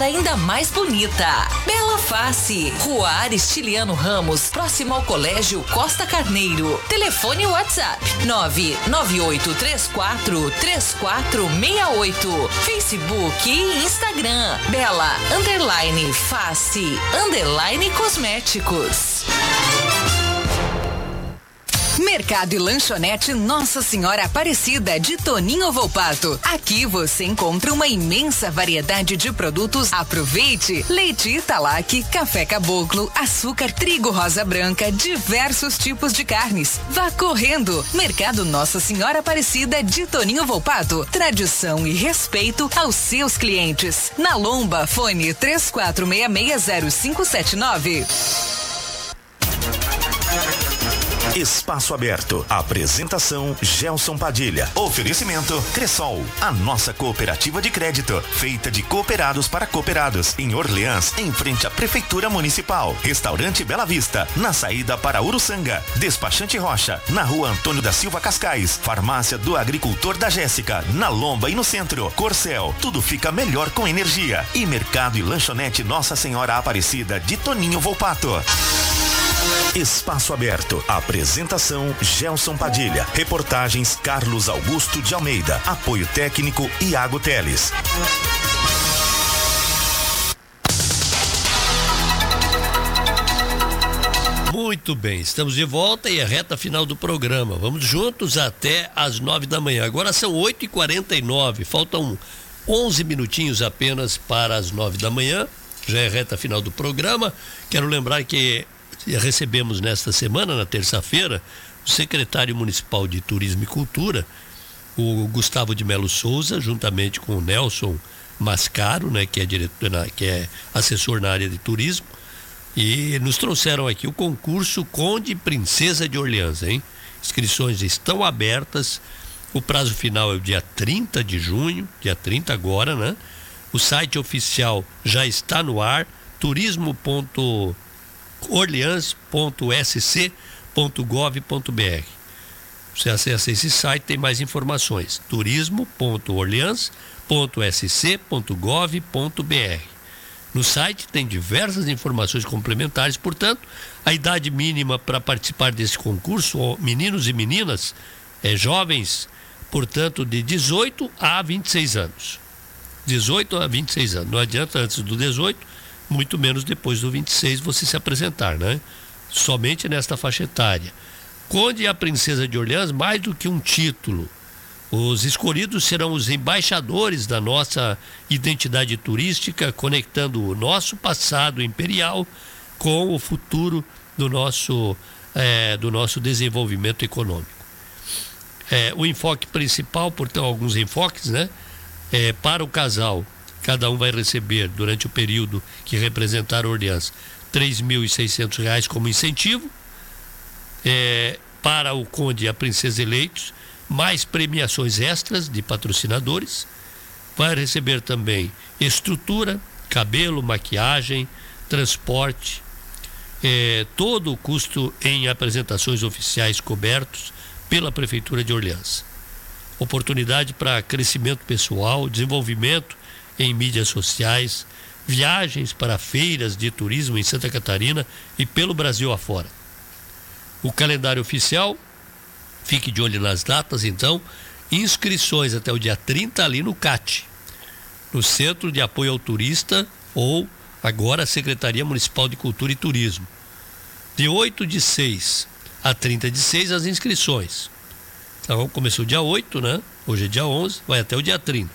deixar ainda mais bonita. Bela Face, Rua Aristiliano Ramos, próximo ao Colégio Costa Carneiro. Telefone WhatsApp 998343468. Facebook e Instagram Bela_Face_Cosméticos. Mercado e Lanchonete Nossa Senhora Aparecida de Toninho Volpato. Aqui você encontra uma imensa variedade de produtos. Aproveite: leite Italac, café caboclo, açúcar, trigo rosa branca, diversos tipos de carnes. Vá correndo. Mercado Nossa Senhora Aparecida de Toninho Volpato. Tradição e respeito aos seus clientes. Na Lomba, fone 34660579. Espaço Aberto. Apresentação Gelson Padilha. Oferecimento Cressol, a nossa cooperativa de crédito, feita de cooperados para cooperados, em Orleans, em frente à Prefeitura Municipal. Restaurante Bela Vista, na saída para Uruçanga. Despachante Rocha, na Rua Antônio da Silva Cascais. Farmácia do Agricultor da Jéssica, na Lomba e no centro. Corcel, tudo fica melhor com energia. E Mercado e Lanchonete Nossa Senhora Aparecida de Toninho Volpato. Espaço Aberto. Apresentação Gelson Padilha. Reportagens Carlos Augusto de Almeida. Apoio técnico Iago Teles. Muito bem, estamos de volta e a reta final do programa. Vamos juntos até às 9 da manhã. Agora são 8h49, faltam 11 minutinhos apenas para as 9 da manhã. Já é a reta final do programa. Quero lembrar que recebemos nesta semana, na terça-feira, o secretário municipal de Turismo e Cultura, o Gustavo de Melo Souza, juntamente com o Nelson Mascaro, né, que é assessor na área de turismo, e nos trouxeram aqui o concurso Conde e Princesa de Orleans, hein? Inscrições estão abertas, o prazo final é o dia 30 de junho, dia 30 agora, né? O site oficial já está no ar, turismo.orleans.sc.gov.br. Você acessa esse site, tem mais informações. turismo.orleans.sc.gov.br. No site tem diversas informações complementares, portanto, a idade mínima para participar desse concurso, meninos e meninas, jovens, portanto, de 18 a 26 anos. 18 a 26 anos. Não adianta antes do 18, muito menos depois do 26 você se apresentar, né? Somente nesta faixa etária. Conde e a Princesa de Orleans, mais do que um título. Os escolhidos serão os embaixadores da nossa identidade turística, conectando o nosso passado imperial com o futuro do nosso desenvolvimento econômico. O enfoque principal, portanto, alguns enfoques, né? Para o casal, cada um vai receber, durante o período que representar Orleans, R$ 3.600 como incentivo. Para o Conde e a Princesa eleitos, mais premiações extras de patrocinadores. Vai receber também estrutura, cabelo, maquiagem, transporte, todo o custo em apresentações oficiais cobertos pela Prefeitura de Orleans. Oportunidade para crescimento pessoal, desenvolvimento em mídias sociais, viagens para feiras de turismo em Santa Catarina e pelo Brasil afora. O calendário oficial, fique de olho nas datas, então, inscrições até o dia 30 ali no CAT, no Centro de Apoio ao Turista, ou agora a Secretaria Municipal de Cultura e Turismo. De 8/6 a 30/6 as inscrições. Então começou dia 8, né? Hoje é dia 11, vai até o dia 30.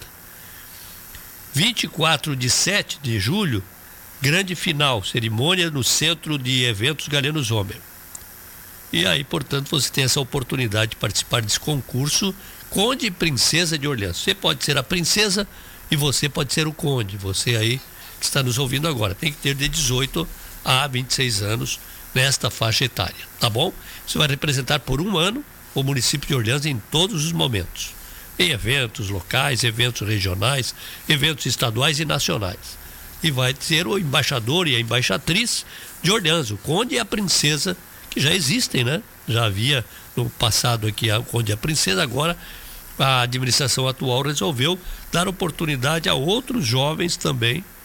24/7 de julho, grande final, cerimônia no Centro de Eventos Galeno Zomer. E aí, portanto, você tem essa oportunidade de participar desse concurso Conde e Princesa de Orleans. Você pode ser a princesa e você pode ser o conde. Você aí que está nos ouvindo agora tem que ter de 18 a 26 anos nesta faixa etária, tá bom? Você vai representar por um ano o município de Orleans em todos os momentos, em eventos locais, eventos regionais, eventos estaduais e nacionais. E vai ser o embaixador e a embaixatriz de Orleans, o conde e a princesa, que já existem, né? Já havia no passado aqui o conde e a princesa, agora a administração atual resolveu dar oportunidade a outros jovens também